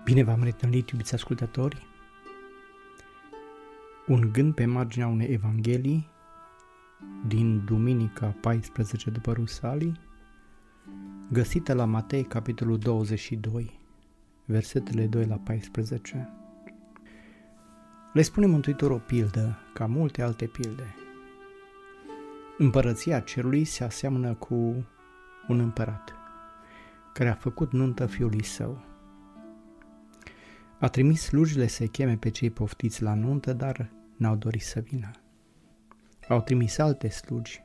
Bine v-am reîntâlnit, iubiți ascultători. Un gând pe marginea unei evanghelii din Duminica 14 după Rusalii, găsită la Matei, capitolul 22, versetele 2 la 14. Le spune Mântuitorul o pildă, ca multe alte pilde. Împărăția cerului se aseamănă cu un împărat care a făcut nuntă fiului său. A trimis slujile să cheme pe cei poftiți la nuntă, dar n-au dorit să vină. Au trimis alte slugi,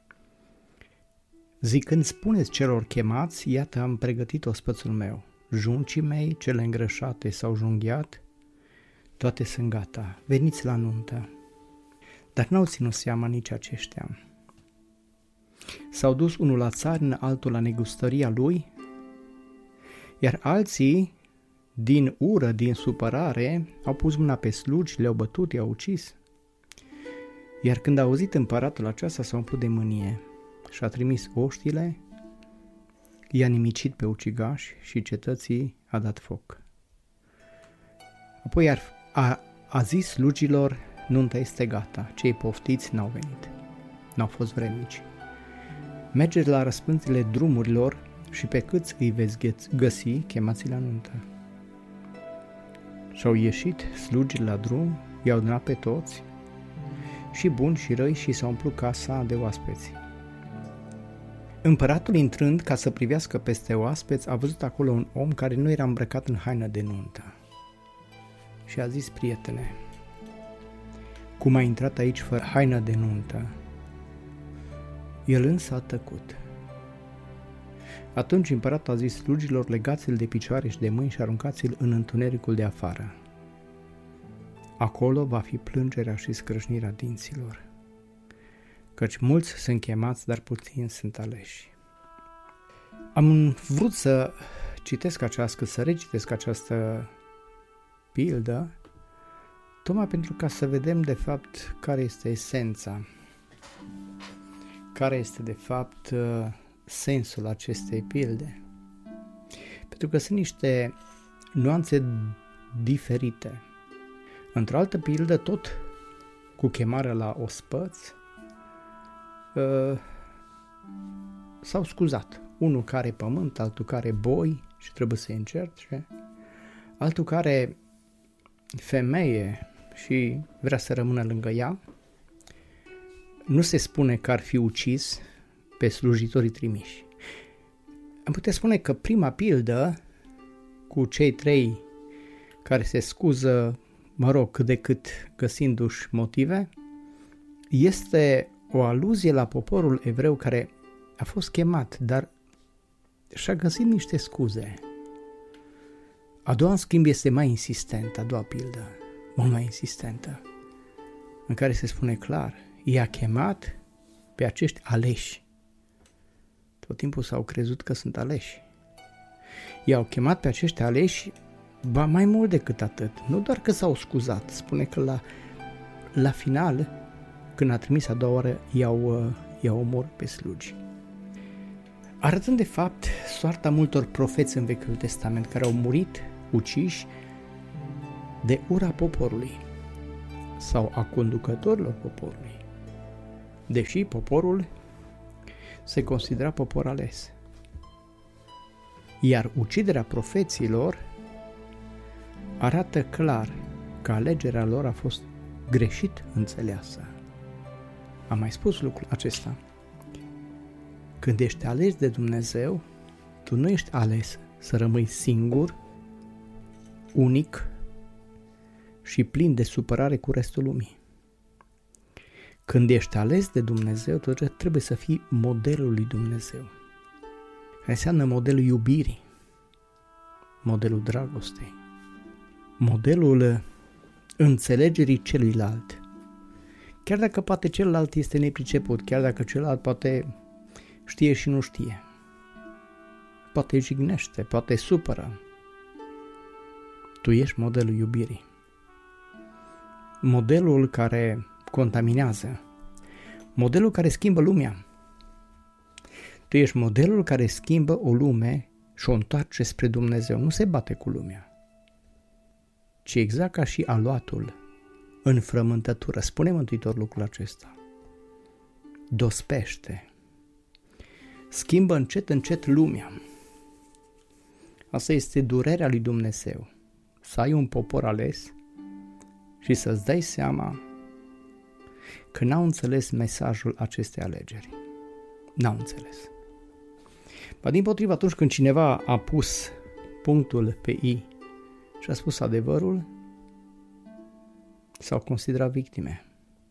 zicând: spuneți celor chemați, iată, am pregătit ospățul meu. Juncii mei, cele îngrășate, s-au junghiat, toate sunt gata, veniți la nuntă. Dar n-au ținut seama nici aceștia. S-au dus unul la țarină, altul la negustăria lui, iar alții, din ură, din supărare, au pus mâna pe slugi, le-au bătut, i-au ucis. Iar când a auzit împăratul aceasta, s-a umplut de mânie și a trimis oștile, i-a nimicit pe ucigași și cetății a dat foc. Apoi a zis slugilor: nunta este gata, cei poftiți n-au venit, n-au fost vrednici. Mergeți la răspânțile drumurilor și pe câți îi veți găsi, chemați la nuntă. Și-au ieșit slugile la drum, i-au adunat pe toți, și buni și răi, și s-a umplut casa de oaspeți. Împăratul, intrând ca să privească peste oaspeți, a văzut acolo un om care nu era îmbrăcat în haină de nuntă. Și a zis: prietene, cum ai intrat aici fără haină de nuntă? El însă a tăcut. Atunci împăratul a zis slugilor: legați-l de picioare și de mâini și aruncați-l în întunericul de afară. Acolo va fi plângerea și scrâșnirea dinților, căci mulți sunt chemați, dar puțini sunt aleși. Am vrut să recitesc această pildă, tocmai pentru ca să vedem de fapt care este esența, care este de fapt sensul acestei pilde. Pentru că sunt niște nuanțe diferite. Într-o altă pildă, tot cu chemarea la ospăț, s-au scuzat. Unul care pământ, altul care boi și trebuie să-i încerce, altul care femeie și vrea să rămână lângă ea. Nu se spune că ar fi ucis pe slujitorii trimiși. Am putea spune că prima pildă, cu cei trei care se scuză, cât de cât găsindu-și motive, este o aluzie la poporul evreu care a fost chemat, dar și-a găsit niște scuze. A doua, în schimb, este mai insistentă, a doua pildă, mult mai insistentă, în care se spune clar: i-a chemat pe acești aleși. Tot timpul s-au crezut că sunt aleși. I-au chemat pe acești aleși, ba mai mult decât atât. Nu doar că s-au scuzat, spune că la final, când a trimis a doua oară, i-au omorât pe slugi. Arătând de fapt soarta multor profeți în Vechiul Testament care au murit uciși de ura poporului sau a conducătorilor poporului, deși poporul se considera popor ales. Iar uciderea profeților arată clar că alegerea lor a fost greșit înțeleasă. Am mai spus lucrul acesta. Când ești ales de Dumnezeu, tu nu ești ales să rămâi singur, unic și plin de supărare cu restul lumii. Când ești ales de Dumnezeu, tu trebuie să fii modelul lui Dumnezeu, care înseamnă modelul iubirii, modelul dragostei, modelul înțelegerii celuilalt. Chiar dacă poate celălalt este nepriceput, chiar dacă celălalt poate știe și nu știe, poate jignește, poate supără, tu ești modelul iubirii, modelul care contaminează, modelul care schimbă lumea. Tu ești modelul care schimbă o lume și o întoarce spre Dumnezeu. Nu se bate cu lumea. ci exact ca și aluatul în frământătură, spune Mântuitor lucrul acesta, dospește, schimbă încet lumea. Asta este durerea lui Dumnezeu, să ai un popor ales și să-ți dai seama că n-au înțeles mesajul acestei alegeri. N-au înțeles. Ba dimpotrivă, atunci când cineva a pus punctul pe I și a spus adevărul, s-au considerat victime.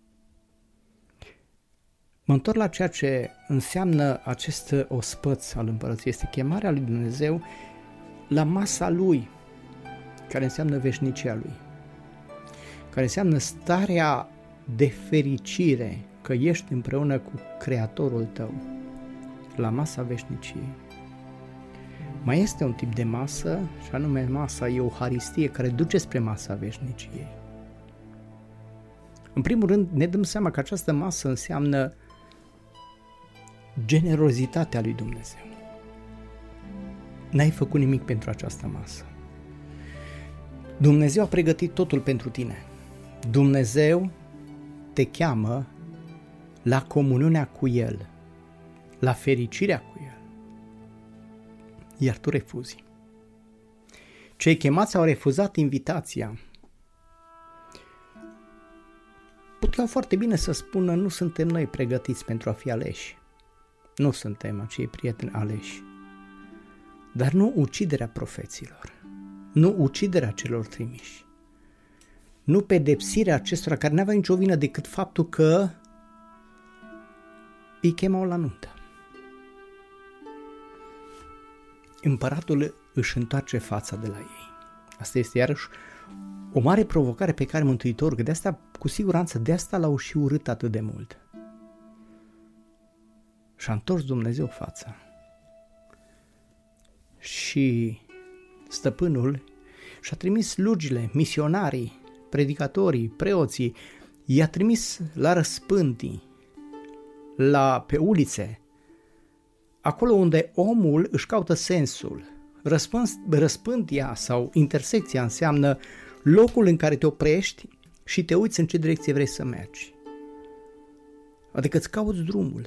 Mă întorc la ceea ce înseamnă acest ospăț al împărăției. Este chemarea lui Dumnezeu la masa lui, care înseamnă veșnicia lui, care înseamnă starea de fericire că ești împreună cu Creatorul tău, la masa veșniciei. Mai este un tip de masă, și anume masa Euharistie, care duce spre masa veșniciei. În primul rând, ne dăm seama că această masă înseamnă generozitatea lui Dumnezeu. N-ai făcut nimic pentru această masă. Dumnezeu a pregătit totul pentru tine. Dumnezeu te cheamă la comuniunea cu El, la fericirea cu El, iar tu refuzi. Cei chemați au refuzat invitația. Puteau foarte bine să spună, nu suntem noi pregătiți pentru a fi aleși. Nu suntem acei prieteni aleși. Dar nu uciderea profeților, nu uciderea celor trimiși, nu pedepsirea acestora care n-aveau nicio vină decât faptul că îi chemau la nuntă. Împăratul își întoarce fața de la ei. Asta este iarăși o mare provocare pe care Mântuitorul, că de asta, cu siguranță, de asta l-au și urât atât de mult. Și-a întors Dumnezeu fața. Și stăpânul și-a trimis slugile, misionarii, predicatorii, preoții, i-a trimis la răspântii, pe ulițe, acolo unde omul își caută sensul. Răspântia sau intersecția înseamnă locul în care te oprești și te uiți în ce direcție vrei să mergi. Adică îți cauți drumul.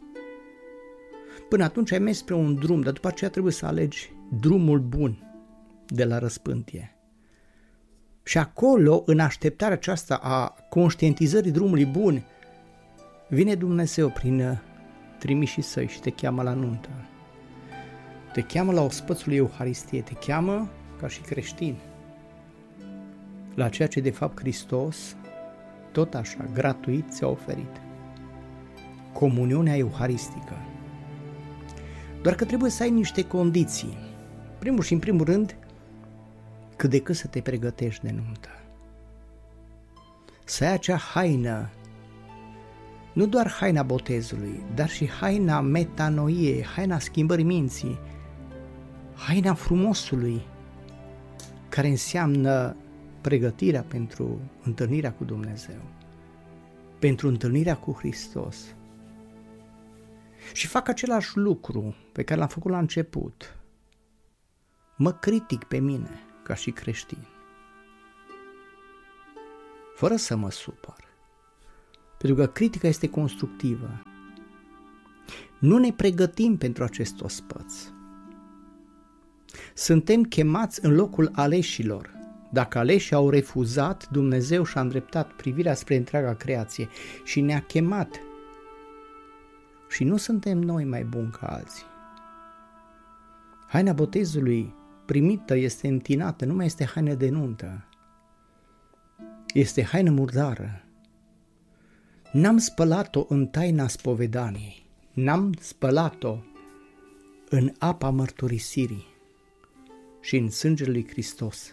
Până atunci ai mers spre un drum, dar după aceea trebuie să alegi drumul bun de la răspântie. Și acolo, în așteptarea aceasta a conștientizării drumului bun, vine Dumnezeu prin trimișii săi și te cheamă la nuntă. Te cheamă la ospățul Euharistie, te cheamă ca și creștin la ceea ce de fapt Hristos tot așa, gratuit ți-a oferit. Comuniunea euharistică. Doar că trebuie să ai niște condiții. Primul și în primul rând, cât de cât să te pregătești de nuntă. Să ai acea haină, nu doar haina botezului, dar și haina metanoiei, haina schimbării minții, haina frumosului, care înseamnă pregătirea pentru întâlnirea cu Dumnezeu, pentru întâlnirea cu Hristos. Și fac același lucru pe care l-am făcut la început. Mă critic pe mine ca și creștin, fără să mă supăr, pentru că critica este constructivă. Nu ne pregătim pentru acest ospăț. Suntem chemați în locul aleșilor. Dacă aleșii au refuzat, Dumnezeu și-a îndreptat privirea spre întreaga creație și ne-a chemat. Și nu suntem noi mai buni ca alții. Haina botezului primită este întinată, nu mai este haină de nuntă. Este haină murdară. N-am spălat-o în taina spovedaniei, n-am spălat-o în apa mărturisirii și în sângele lui Hristos.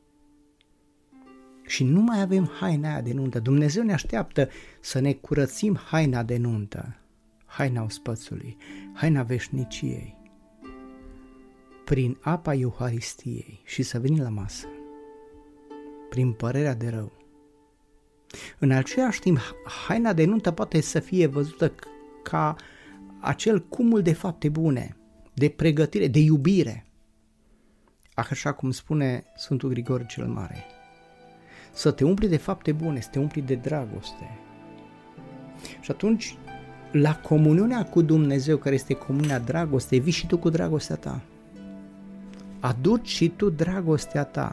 Și nu mai avem haina aia de nuntă. Dumnezeu ne așteaptă să ne curățim haina de nuntă, haina ospățului, haina veșniciei, prin apa Euharistiei și să venim la masă, prin părerea de rău. În același timp, haina de nuntă poate să fie văzută ca acel cumul de fapte bune, de pregătire, de iubire. Așa cum spune Sfântul Grigore cel Mare, să te umpli de fapte bune, să te umpli de dragoste. Și atunci, la comuniunea cu Dumnezeu, care este comuniunea dragostei, vii și tu cu dragostea ta. Aduci și tu dragostea ta.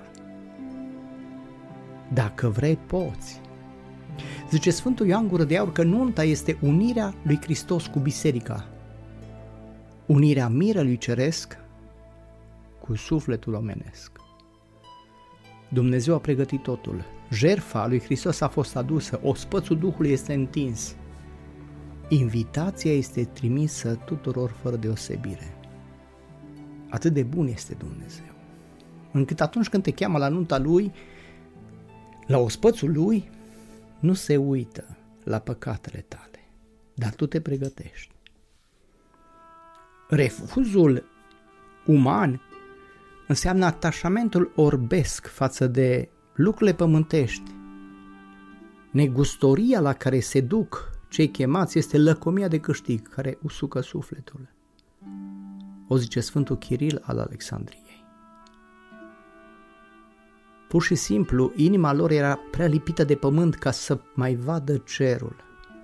Dacă vrei, poți. Zice Sfântul Ioan Gură de Aur că nunta este unirea lui Hristos cu biserica. Unirea mirelui ceresc cu sufletul omenesc. Dumnezeu a pregătit totul. Jertfa lui Hristos a fost adusă, ospățul Duhului este întins. Invitația este trimisă tuturor fără deosebire. Atât de bun este Dumnezeu, încât atunci când te cheamă la nunta Lui, la ospățul Lui, nu se uită la păcatele tale, dar tu te pregătești. Refuzul uman înseamnă atașamentul orbesc față de lucrurile pământești. Negustoria la care se duc cei chemați este lăcomia de câștig care usucă sufletul. O zice Sfântul Chiril al Alexandriei. Pur și simplu, inima lor era prea lipită de pământ ca să mai vadă cerul.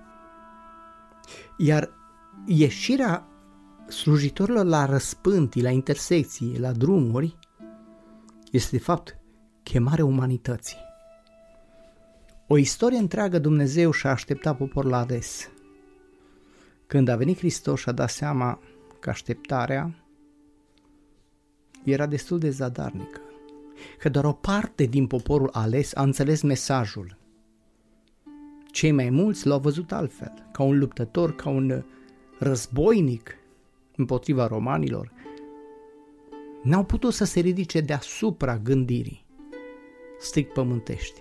Iar ieșirea slujitorilor la răspântii, la intersecții, la drumuri, este de fapt chemarea umanității. O istorie întreagă Dumnezeu și-a așteptat poporul la ades. Când a venit Hristos și-a dat seama că așteptarea era destul de zadarnică, că doar o parte din poporul ales a înțeles mesajul. Cei mai mulți l-au văzut altfel, ca un luptător, ca un războinic împotriva romanilor. N-au putut să se ridice deasupra gândirii strict pământești.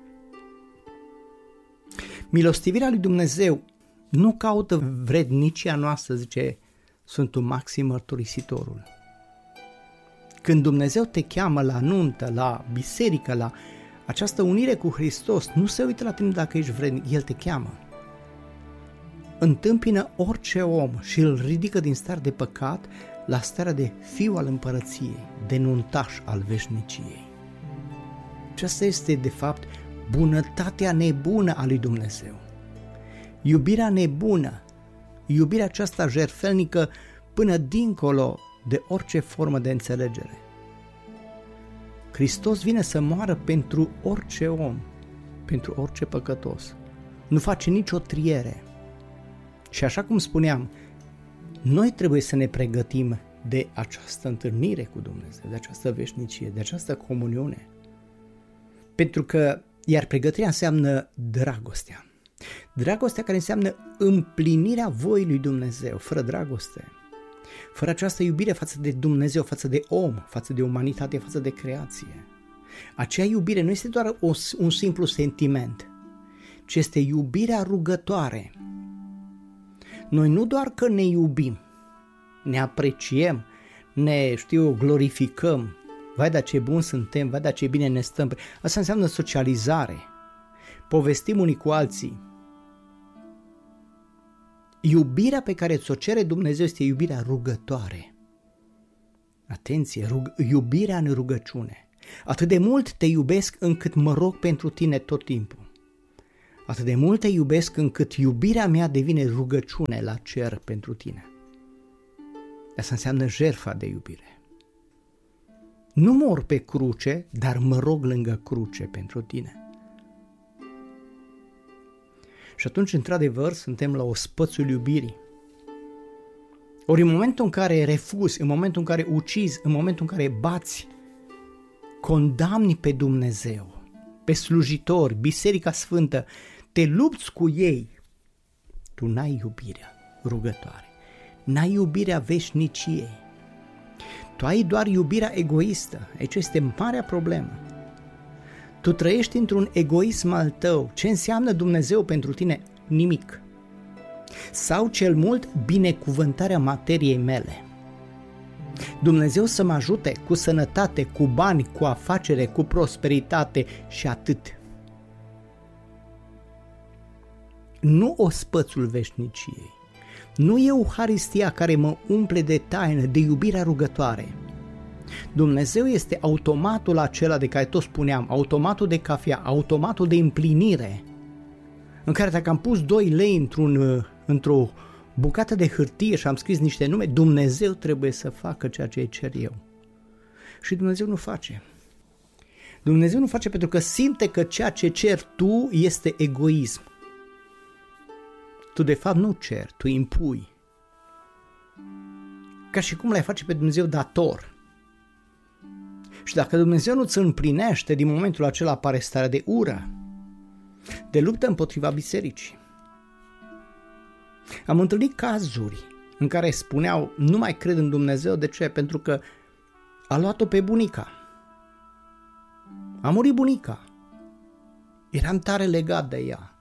Milostivirea lui Dumnezeu nu caută vrednicia noastră, zice Sfântul Maxim Mărturisitorul. Când Dumnezeu te cheamă la nuntă, la biserică, la această unire cu Hristos, nu se uită la tine dacă ești vrednic, El te cheamă. Întâmpină orice om și îl ridică din stare de păcat la starea de fiu al împărăției, de nuntaș al veșniciei. Aceasta este, de fapt, bunătatea nebună a lui Dumnezeu. Iubirea nebună, iubirea aceasta jertfelnică până dincolo de orice formă de înțelegere. Hristos vine să moară pentru orice om, pentru orice păcătos. Nu face nicio triere. Și așa cum spuneam, noi trebuie să ne pregătim de această întâlnire cu Dumnezeu, de această veșnicie, de această comuniune. Pentru că, iar pregătirea înseamnă dragostea. Dragostea care înseamnă împlinirea voii lui Dumnezeu. Fără dragoste, fără această iubire față de Dumnezeu, față de om, față de umanitate, față de creație. Acea iubire nu este doar un simplu sentiment, ci este iubirea rugătoare. Noi nu doar că ne iubim, ne apreciem, ne glorificăm, vai da ce bun suntem, vai da ce bine ne stăm. Asta înseamnă socializare. Povestim unii cu alții. Iubirea pe care ți-o cere Dumnezeu este iubirea rugătoare. Atenție, iubirea în rugăciune. Atât de mult te iubesc încât mă rog pentru tine tot timpul. Atât de mult te iubesc încât iubirea mea devine rugăciune la cer pentru tine. Asta înseamnă jertfa de iubire. Nu mor pe cruce, dar mă rog lângă cruce pentru tine. Și atunci, într-adevăr, suntem la ospățul iubirii. Ori în momentul în care refuzi, în momentul în care ucizi, în momentul în care bați, condamni pe Dumnezeu, pe slujitori, Biserica Sfântă, te lupți cu ei, tu n-ai iubirea rugătoare, n-ai iubirea veșniciei, tu ai doar iubirea egoistă. Aici este marea problemă. Tu trăiești într-un egoism al tău. Ce înseamnă Dumnezeu pentru tine? Nimic. Sau cel mult binecuvântarea materiei mele. Dumnezeu să mă ajute cu sănătate, cu bani, cu afacere, cu prosperitate și atât. Nu ospățul veșniciei. Nu e Euharistia care mă umple de taină, de iubirea rugătoare. Dumnezeu este automatul acela de care tot spuneam, automatul de cafea, automatul de împlinire, în care dacă am pus 2 lei într-o bucată de hârtie și am scris niște nume, Dumnezeu trebuie să facă ceea ce cer eu. Și Dumnezeu nu face. Dumnezeu nu face pentru că simte că ceea ce ceri tu este egoism. Tu de fapt nu ceri, tu impui. Ca și cum l-ai face pe Dumnezeu dator. Și dacă Dumnezeu nu ți împlinește, din momentul acela apare starea de ură, de luptă împotriva bisericii. Am întâlnit cazuri în care spuneau, nu mai cred în Dumnezeu. De ce? Pentru că a luat-o pe bunica. A murit bunica. Eram tare legat de ea.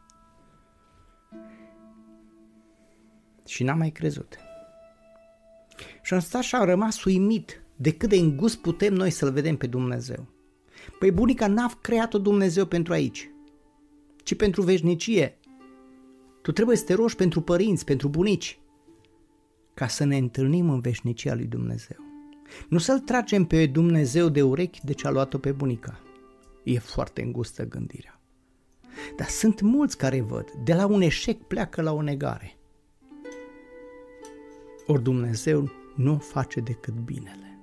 Și n-am mai crezut. Și am stat și am rămas uimit de cât de îngust putem noi să-L vedem pe Dumnezeu. Păi bunica n-a creat-o Dumnezeu pentru aici, ci pentru veșnicie. Tu trebuie să te rogi pentru părinți, pentru bunici, ca să ne întâlnim în veșnicia lui Dumnezeu. Nu să-L tragem pe Dumnezeu de urechi de ce a luat-o pe bunica. E foarte îngustă gândirea. Dar sunt mulți care văd, de la un eșec pleacă la o negare. Ori Dumnezeu nu face decât binele.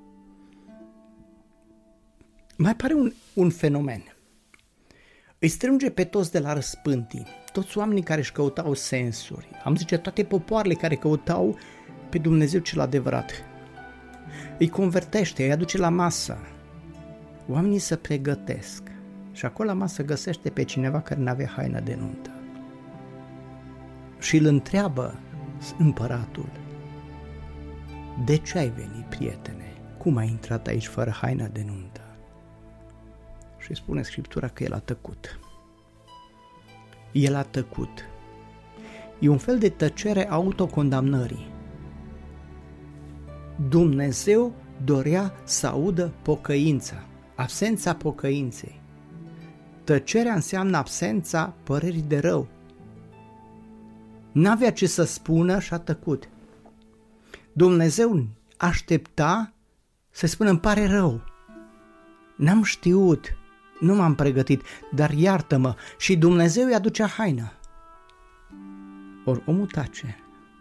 Mai apare un fenomen. Îi strânge pe toți de la răspântii, toți oamenii care își căutau sensuri, am zice toate popoarele care căutau pe Dumnezeu cel adevărat. Îi convertește, îi aduce la masă. Oamenii se pregătesc și acolo la masă găsește pe cineva care n-avea haină de nuntă. Și îl întreabă împăratul, de ce ai venit, prietene? Cum ai intrat aici fără haină de nuntă? Și spune Scriptura că el a tăcut. El a tăcut. E un fel de tăcere autocondamnării. Dumnezeu dorea să audă pocăința, absența pocăinței. Tăcerea înseamnă absența părerii de rău. N-avea ce să spună și a tăcut. Dumnezeu aștepta să spună, îmi pare rău, n-am știut, nu m-am pregătit, dar iartă-mă. Și Dumnezeu îi aducea haină. Ori omul tace.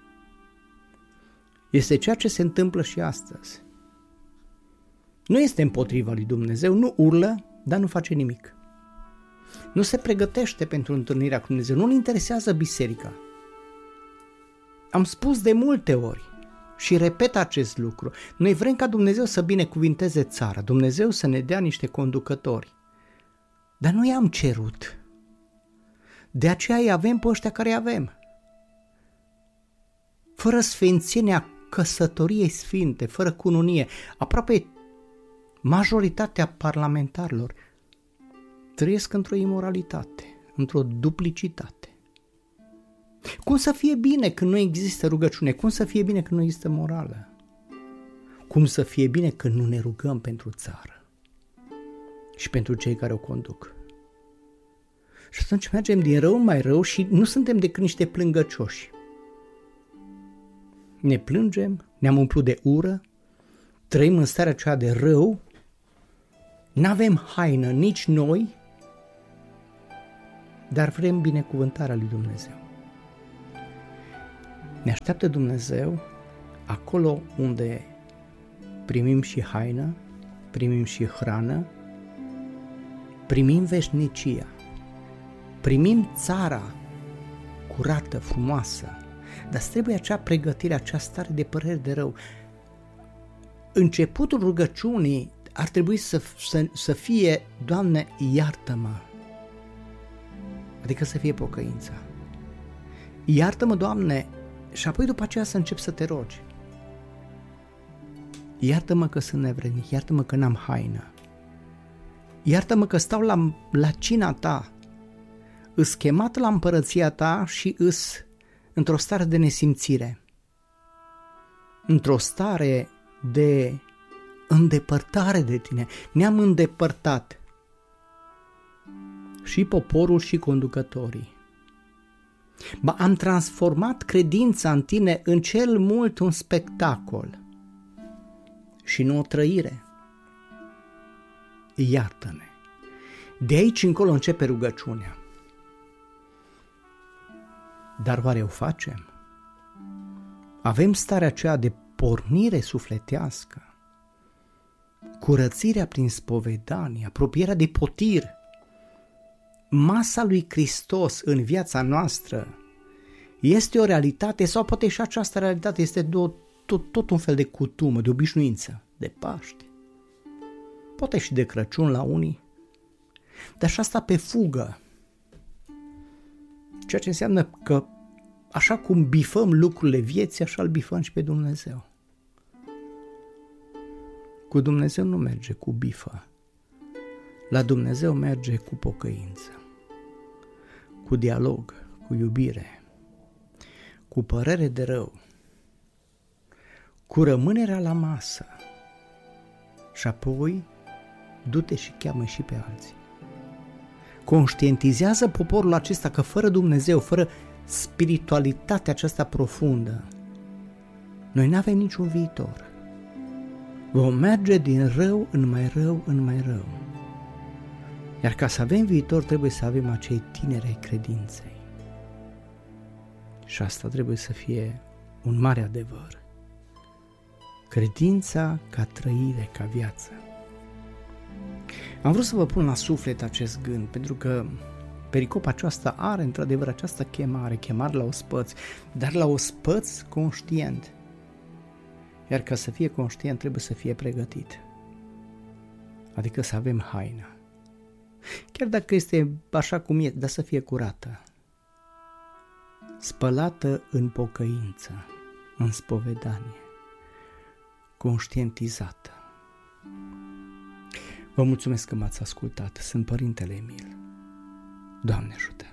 Este ceea ce se întâmplă și astăzi. Nu este împotriva lui Dumnezeu, nu urlă, dar nu face nimic. Nu se pregătește pentru întâlnirea cu Dumnezeu, nu-l interesează biserica. Am spus de multe ori și repet acest lucru. Noi vrem ca Dumnezeu să binecuvinteze țara, Dumnezeu să ne dea niște conducători. Dar nu i-am cerut. De aceea îi avem pe ăștia care îi avem. Fără sfințenia căsătoriei sfinte, fără cununie, aproape majoritatea parlamentarilor trăiesc într-o imoralitate, într-o duplicitate. Cum să fie bine când nu există rugăciune? Cum să fie bine când nu există morală? Cum să fie bine când nu ne rugăm pentru țară și pentru cei care o conduc? Și atunci mergem din rău în mai rău și nu suntem decât niște plângăcioși. Ne plângem, ne-am umplut de ură, trăim în starea aceea de rău, n-avem haină nici noi, dar vrem binecuvântarea lui Dumnezeu. Ne așteaptă Dumnezeu acolo unde primim și haină, primim și hrană, primim veșnicia, primim țara curată, frumoasă, dar trebuie acea pregătire, acea stare de părere de rău. Începutul rugăciunii ar trebui să fie, Doamne, iartă-mă, adică să fie pocăința. Iartă-mă, Doamne, și apoi după aceea să încep să te rogi. Iartă-mă că sunt nevrednic, iartă-mă că n-am haină, iartă-mă că stau la cina ta, îs chemat la împărăția ta și îs într-o stare de nesimțire, într-o stare de îndepărtare de tine. Ne-am îndepărtat, și poporul și conducătorii. Am transformat credința în tine în cel mult un spectacol și nu o trăire. iartă-ne. De aici încolo începe rugăciunea. Dar oare o facem? Avem starea aceea de pornire sufletească, curățirea prin spovedanie, apropierea de potir, masa lui Hristos în viața noastră este o realitate sau poate și această realitate este tot un fel de cutumă, de obișnuință, de Paște, poate și de Crăciun la unii, dar și asta pe fugă, ceea ce înseamnă că așa cum bifăm lucrurile vieții, așa îl bifăm și pe Dumnezeu. Cu Dumnezeu nu merge cu bifă, la Dumnezeu merge cu pocăință, cu dialog, cu iubire, cu părere de rău, cu rămânerea la masă și apoi du-te și cheamă și pe alții. Conștientizează poporul acesta că fără Dumnezeu, fără spiritualitatea aceasta profundă, noi nu avem niciun viitor. Vom merge din rău în mai rău, în mai rău. Iar ca să avem viitor, trebuie să avem acei tineri ai credinței. Și asta trebuie să fie un mare adevăr. Credința ca trăire, ca viață. Am vrut să vă pun la suflet acest gând, pentru că pericopa aceasta are într-adevăr această chemare la ospăț, dar la ospăț conștient. Iar ca să fie conștient trebuie să fie pregătit. Adică să avem haina. Chiar dacă este așa cum e, dar să fie curată. Spălată în pocăință, în spovedanie, conștientizată. Vă mulțumesc că m-ați ascultat. Sunt Părintele Emil. Doamne ajută!